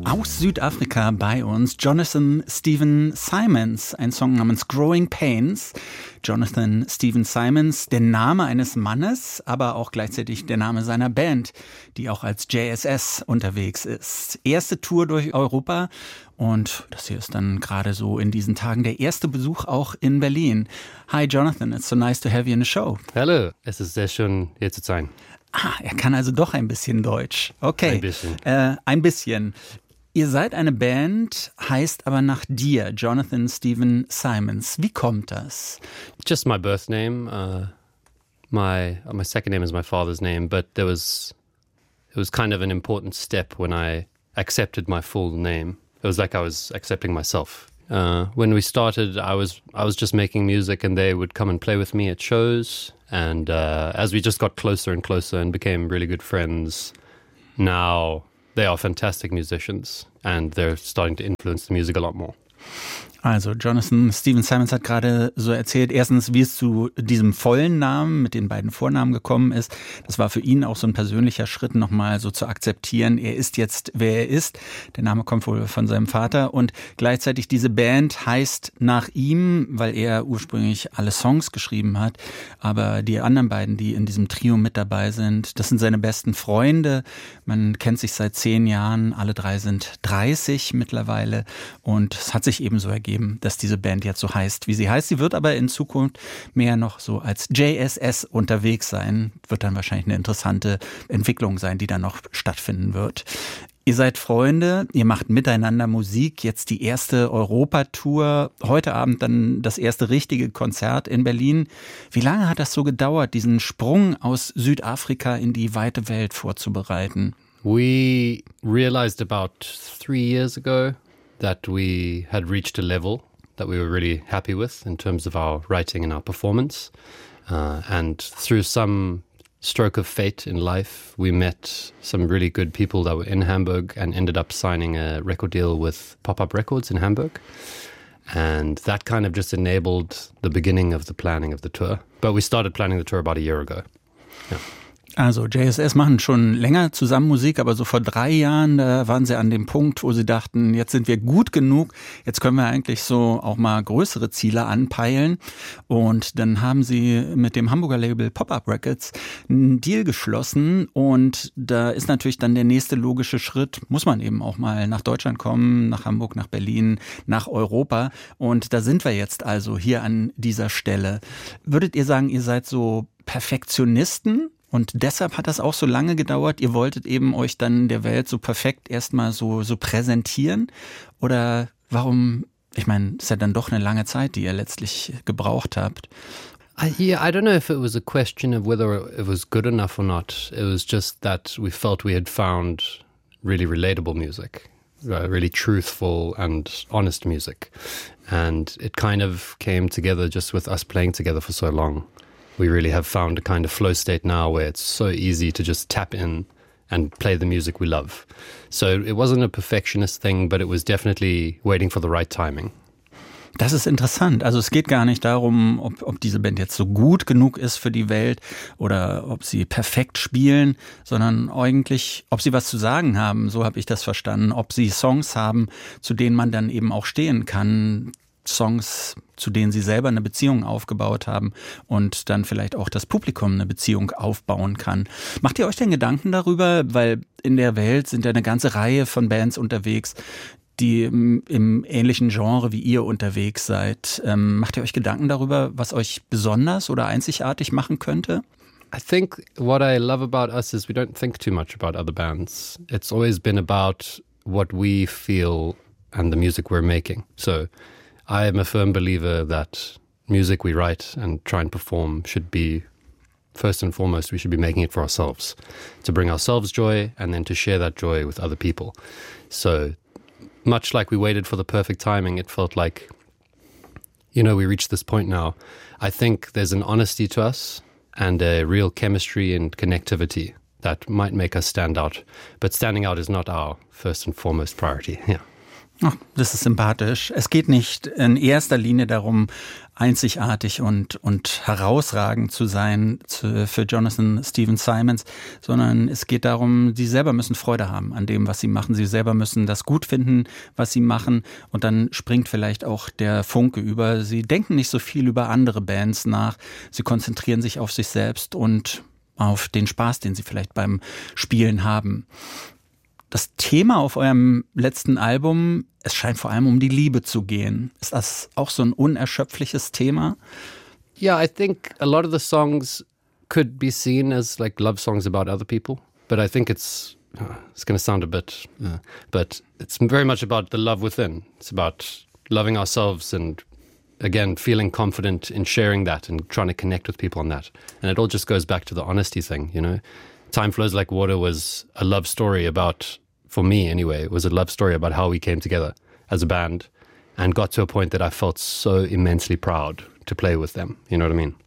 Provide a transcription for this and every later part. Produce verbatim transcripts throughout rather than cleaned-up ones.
Aus Südafrika bei uns Jonathan Stephen Simons, ein Song namens Growing Pains. Jonathan Stephen Simons, der Name eines Mannes, aber auch gleichzeitig der Name seiner Band, die auch als J S S unterwegs ist. Erste Tour durch Europa und das hier ist dann gerade so in diesen Tagen der erste Besuch auch in Berlin. Hi Jonathan, it's so nice to have you in the show. Hallo, es ist sehr schön hier zu sein. Ah, er kann also doch ein bisschen Deutsch. Okay. Ein bisschen. Äh, ein bisschen. Ihr seid eine Band, heißt aber nach dir, Jonathan Stephen Simons. Wie kommt das? Just my birth name. Uh, my my second name is my father's name, but there was it was kind of an important step when I accepted my full name. It was like I was accepting myself. Uh, when we started, I was I was just making music, and they would come and play with me at shows. And uh, as we just got closer and closer and became really good friends, now they are fantastic musicians and they're starting to influence the music a lot more. Also Jonathan Stephen Simons hat gerade so erzählt, erstens, wie es zu diesem vollen Namen mit den beiden Vornamen gekommen ist. Das war für ihn auch so ein persönlicher Schritt, nochmal so zu akzeptieren, er ist jetzt, wer er ist. Der Name kommt wohl von seinem Vater und gleichzeitig diese Band heißt nach ihm, weil er ursprünglich alle Songs geschrieben hat. Aber die anderen beiden, die in diesem Trio mit dabei sind, das sind seine besten Freunde. Man kennt sich seit zehn Jahren, alle drei sind dreißig mittlerweile und es hat sich eben so ergeben, dass diese Band jetzt so heißt, wie sie heißt. Sie wird aber in Zukunft mehr noch so als J S S unterwegs sein. Wird dann wahrscheinlich eine interessante Entwicklung sein, die dann noch stattfinden wird. Ihr seid Freunde, ihr macht miteinander Musik, jetzt die erste Europatour, heute Abend dann das erste richtige Konzert in Berlin. Wie lange hat das so gedauert, diesen Sprung aus Südafrika in die weite Welt vorzubereiten? We realized about three years ago that we had reached a level that we were really happy with in terms of our writing and our performance. Uh, and through some stroke of fate in life, we met some really good people that were in Hamburg and ended up signing a record deal with Pop-Up Records in Hamburg. And that kind of just enabled the beginning of the planning of the tour. But we started planning the tour about a year ago. Yeah. Also J S S machen schon länger zusammen Musik, aber so vor drei Jahren, da waren sie an dem Punkt, wo sie dachten, jetzt sind wir gut genug, jetzt können wir eigentlich so auch mal größere Ziele anpeilen. Und dann haben sie mit dem Hamburger Label Pop-Up Records einen Deal geschlossen und da ist natürlich dann der nächste logische Schritt, muss man eben auch mal nach Deutschland kommen, nach Hamburg, nach Berlin, nach Europa und da sind wir jetzt also hier an dieser Stelle. Würdet ihr sagen, ihr seid so Perfektionisten? Und deshalb hat das auch so lange gedauert. Ihr wolltet eben euch dann der Welt so perfekt erstmal so, so präsentieren? Oder warum, ich meine, es ist ja dann doch eine lange Zeit, die ihr letztlich gebraucht habt. I, yeah, I don't know if it was a question of whether it was good enough or not. It was just that we felt we had found really relatable music, uh, really truthful and honest music. And it kind of came together just with us playing together for so long. We really have found a kind of flow state now where it's so easy to just tap in and play the music we love. So it wasn't a perfectionist thing, but it was definitely waiting for the right timing. Das ist interessant. Also es geht gar nicht darum, ob, ob diese Band jetzt so gut genug ist für die Welt oder ob sie perfekt spielen, sondern eigentlich, ob sie was zu sagen haben, so habe ich das verstanden. Ob sie Songs haben, zu denen man dann eben auch stehen kann. Songs, zu denen sie selber eine Beziehung aufgebaut haben und dann vielleicht auch das Publikum eine Beziehung aufbauen kann. Macht ihr euch denn Gedanken darüber, weil in der Welt sind ja eine ganze Reihe von Bands unterwegs, die im, im ähnlichen Genre wie ihr unterwegs seid. Ähm, macht ihr euch Gedanken darüber, was euch besonders oder einzigartig machen könnte? I think what I love about us is we don't think too much about other bands. It's always been about what we feel and the music we're making. So I am a firm believer that music we write and try and perform should be, first and foremost, we should be making it for ourselves, to bring ourselves joy and then to share that joy with other people. So much like we waited for the perfect timing, it felt like, you know, we reached this point now. I think there's an honesty to us and a real chemistry and connectivity that might make us stand out. But standing out is not our first and foremost priority, yeah. Ach, das ist sympathisch. Es geht nicht in erster Linie darum, einzigartig und, und herausragend zu sein zu, für Jonathan Stephen Simons, sondern es geht darum, sie selber müssen Freude haben an dem, was sie machen. Sie selber müssen das gut finden, was sie machen, und dann springt vielleicht auch der Funke über. Sie denken nicht so viel über andere Bands nach. Sie konzentrieren sich auf sich selbst und auf den Spaß, den sie vielleicht beim Spielen haben. Das Thema auf eurem letzten Album, es scheint vor allem um die Liebe zu gehen. Ist das auch so ein unerschöpfliches Thema? Yeah, I think a lot of the songs could be seen as like love songs about other people, but I think it's it's going to sound a bit, uh, but it's very much about the love within. It's about loving ourselves and, again, feeling confident in sharing that and trying to connect with people on that. And it all just goes back to the honesty thing, you know? Time Flows Like Water was a love story about, for me anyway, it was a love story about how we came together as a band and got to a point that I felt so immensely proud to play with them. You know what I mean?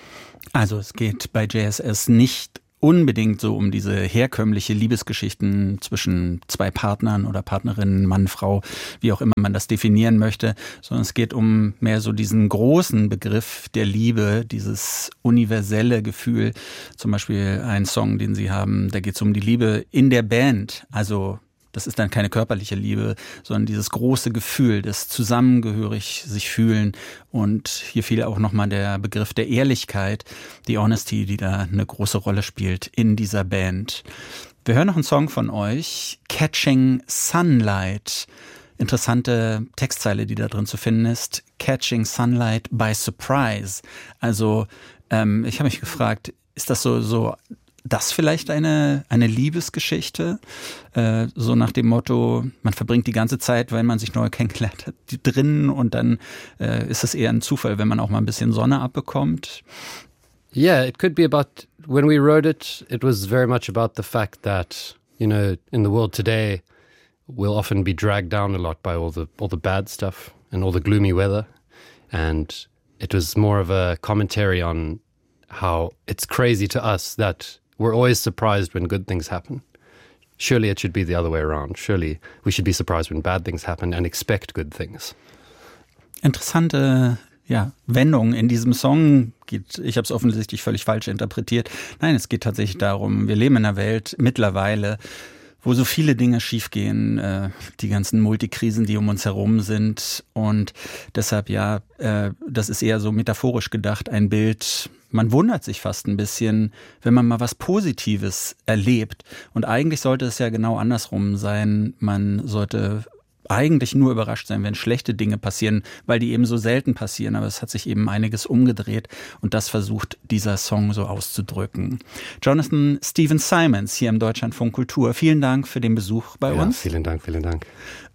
Also es geht bei J S S nicht unbedingt so um diese herkömmliche Liebesgeschichten zwischen zwei Partnern oder Partnerinnen, Mann, Frau, wie auch immer man das definieren möchte, sondern es geht um mehr so diesen großen Begriff der Liebe, dieses universelle Gefühl. Zum Beispiel ein Song, den sie haben, da geht es um die Liebe in der Band, also das ist dann keine körperliche Liebe, sondern dieses große Gefühl des Zusammengehörig sich fühlen. Und hier fiel auch nochmal der Begriff der Ehrlichkeit, die Honesty, die da eine große Rolle spielt in dieser Band. Wir hören noch einen Song von euch, Catching Sunlight. Interessante Textzeile, die da drin zu finden ist. Catching Sunlight by Surprise. Also ähm, ich habe mich gefragt, ist das so so das vielleicht eine eine Liebesgeschichte? Äh, so nach dem Motto, man verbringt die ganze Zeit, wenn man sich neu kennengelernt hat, drinnen, und dann äh, ist es eher ein Zufall, wenn man auch mal ein bisschen Sonne abbekommt. Yeah, it could be about, when we wrote it, it was very much about the fact that, you know, in the world today, we'll often be dragged down a lot by all the all the bad stuff and all the gloomy weather. And it was more of a commentary on how it's crazy to us that we're always surprised when good things happen. Surely it should be the other way around. Surely we should be surprised when bad things happen and expect good things. Interessante ja, Wendung in diesem Song. Geht, ich habe es offensichtlich völlig falsch interpretiert. Nein, es geht tatsächlich darum, wir leben in einer Welt mittlerweile, wo so viele Dinge schiefgehen, äh, die ganzen Multikrisen, die um uns herum sind. Und deshalb, ja, äh, das ist eher so metaphorisch gedacht, ein Bild. Man wundert sich fast ein bisschen, wenn man mal was Positives erlebt. Und eigentlich sollte es ja genau andersrum sein. Man sollte eigentlich nur überrascht sein, wenn schlechte Dinge passieren, weil die eben so selten passieren. Aber es hat sich eben einiges umgedreht, und das versucht dieser Song so auszudrücken. Jonathan Stephen Simons hier im Deutschlandfunk Kultur. Vielen Dank für den Besuch bei ja, uns. Vielen Dank, vielen Dank.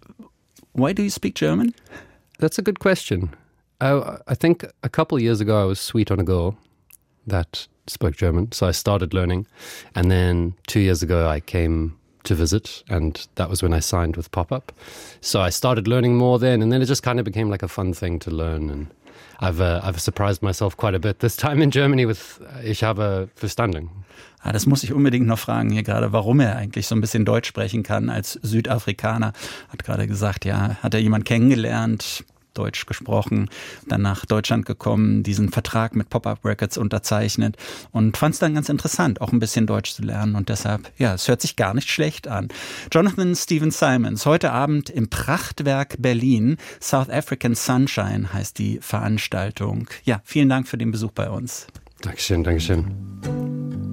Why do you speak German? That's a good question. I, I think a couple of years ago I was sweet on a girl that spoke German, so I started learning. And then two years ago I came to visit, and that was when I signed with Pop-Up. So I started learning more then, and then it just kind of became like a fun thing to learn. And I've uh, I've surprised myself quite a bit this time in Germany with Ich habe verstanden. Ah, das muss ich unbedingt noch fragen hier gerade, warum er eigentlich so ein bisschen Deutsch sprechen kann als Südafrikaner. Hat gerade gesagt, ja, hat er jemand kennengelernt, Deutsch gesprochen, dann nach Deutschland gekommen, diesen Vertrag mit Pop-Up Records unterzeichnet und fand es dann ganz interessant, auch ein bisschen Deutsch zu lernen, und deshalb, ja, es hört sich gar nicht schlecht an. Jonathan Stephen Simons, heute Abend im Prachtwerk Berlin, South African Sunshine heißt die Veranstaltung. Ja, vielen Dank für den Besuch bei uns. Dankeschön, Dankeschön.